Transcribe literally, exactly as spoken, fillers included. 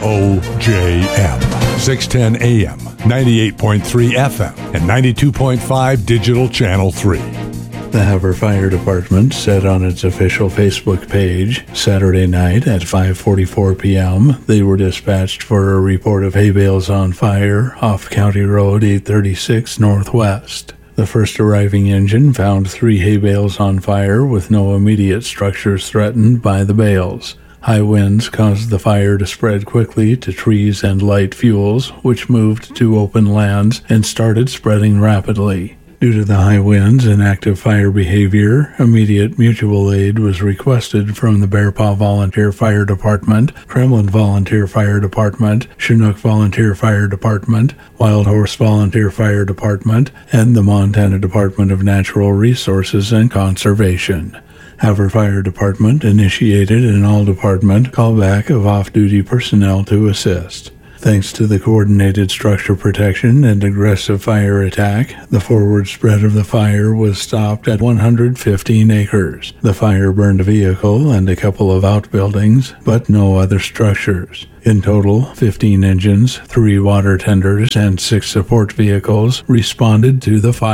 O J M, six ten A M, ninety-eight point three F M, and ninety-two point five Digital Channel three. The Havre Fire Department said on its official Facebook page Saturday night at five forty-four p.m. they were dispatched for a report of hay bales on fire off County Road eight thirty-six Northwest. The first arriving engine found three hay bales on fire with no immediate structures threatened by the bales. High winds caused the fire to spread quickly to trees and light fuels, which moved to open lands and started spreading rapidly. Due to the high winds and active fire behavior, immediate mutual aid was requested from the Bear Paw Volunteer Fire Department, Kremlin Volunteer Fire Department, Chinook Volunteer Fire Department, Wild Horse Volunteer Fire Department, and the Montana Department of Natural Resources and Conservation. Havre Fire Department initiated an all-department callback of off-duty personnel to assist. Thanks to the coordinated structure protection and aggressive fire attack, the forward spread of the fire was stopped at one hundred fifteen acres. The fire burned a vehicle and a couple of outbuildings, but no other structures. In total, fifteen engines, three water tenders, and six support vehicles responded to the fire.